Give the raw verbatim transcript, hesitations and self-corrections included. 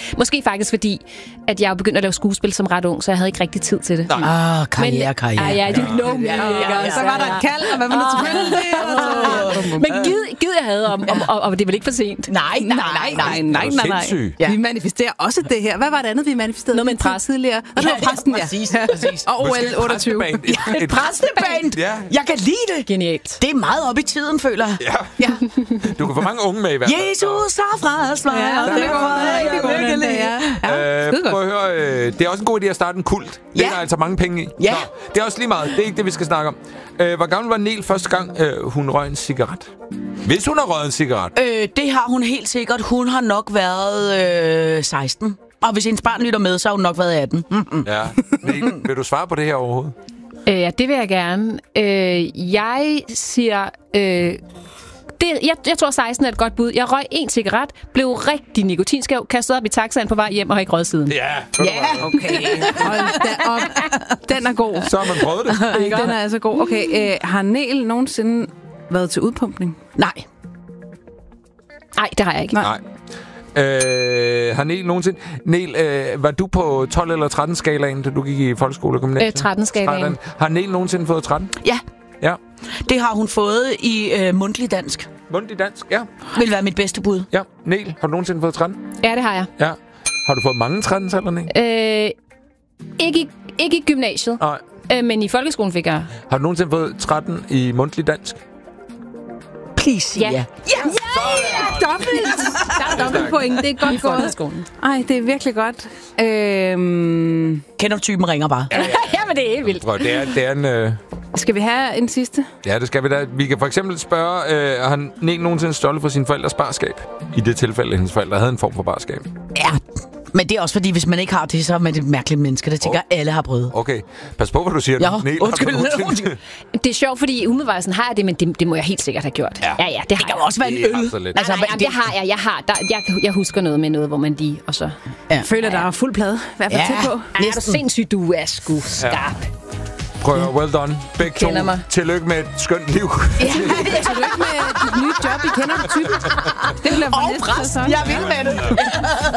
Måske faktisk fordi, at jeg begyndte at lave skuespil som ret ung, så jeg havde ikke rigtig tid til det. Ah, karriere, karriere. Ah, ja, you know me. Ja, ja, ja. Så var der et kald, og hvad var det selvfølgelig? Men gid, gid jeg havde, om, om, om, om det er vel ikke for sent. Nej, nej, nej, nej, nej, nej, nej. Ja. Vi manifesterer også det her. Hvad var det andet, vi manifesterede? Noget med en præst tidligere. Og det var præsten, ja. Præcis, præcis. Og O L otteogtyve. Et præsteband. Ja. Jeg kan lide det. Genialt. Det er meget op i tiden, føler jeg. Ja. Ja. Du kan få mange unge med i hvert fald. Jesus har frelst mig. Ja, det var rigtig godt. Ja. Øh, prøv at høre, øh, det er også en god idé at starte en kult. Det Ja. er der altså mange penge i. Ja. Nå, det er også lige meget. Det er ikke det, vi skal snakke om. Øh, hvor gammel var Nel første gang, øh, hun røg en cigaret? Hvis hun har røget en cigaret. Øh, det har hun helt sikkert. Hun har nok været øh, seksten. Og hvis hendes barn lytter med, så har hun nok været atten. Mm-hmm. Ja. Nel, vil du svare på det her overhovedet? Øh, ja, det vil jeg gerne. Øh, jeg siger... Øh, det, jeg, jeg tror, seksten er et godt bud. Jeg røg en cigaret, blev rigtig nikotinskæv, kastet op i taxaen på vej hjem og har ikke røget siden. Ja. Ja, okay. Hold da op. Den er god. Så har man prøvet det. Den er altså god. Okay, øh, har Nel nogensinde været til udpumpning? Nej. Nej, det har jeg ikke. Nej. Øh, har Nel nogensinde... Nel, øh, var du på tolv eller tretten skalaen, da du gik i folkeskole og gymnasiet? Øh, tretten skalaen. Har Nel nogensinde fået tretten? Ja, Ja. det har hun fået i øh, mundtlig dansk. Mundtlig dansk, ja. Vil være mit bedste bud. Ja. Nel, har du nogensinde fået tretten? Ja, det har jeg. Ja. Har du fået mange tretten, eller Nel? Øh, ikke, i, ikke i gymnasiet, Nej. øh, men i folkeskolen fik jeg... Har du nogensinde fået tretten i mundtlig dansk? Please, Ja. ja. Ja, ja, dobbelt. Der er dobbelt point. Det er I godt gået. folkeskolen. Ej, det er virkelig godt. Øhm, Kender du typen, ringer bare. Ja, men det er helt vildt. Prøv, det er, det er en... Øh... skal vi have en sidste? Ja, det skal vi da. Vi kan for eksempel spørge, øh, har Nel nogensinde stjålet fra sine forældres barskab? I det tilfælde, at hendes forældre havde en form for barskab. Ja, men det er også fordi, hvis man ikke har det, så er man et mærkeligt menneske. Det tænker jeg, alle har prøvet. Okay, pas på, hvad du siger. Ja, Nel, undskyld, har du nogensinde- undskyld. Det er sjovt, fordi umiddelbart sådan har jeg det, men det, det må jeg helt sikkert have gjort. Ja. ja, ja det har Det kan jeg. jo også være en Det er øl. altså lidt- Altså, Nej, nej, det, det har jeg. Jeg har, der, jeg, jeg husker noget med noget, hvor man lige... Og så... Jeg føler, der er fuld plade. I hvert fald Ja. tæt på. Ej, er du sindssygt, du er sgu skarp. Prøv at høre, well done. Begge to. Kender mig. Tillykke med et skønt liv. Ja, tillykke med dit nye job. I kender typen. Det bliver for og næste præst, sæson. jeg vil med det.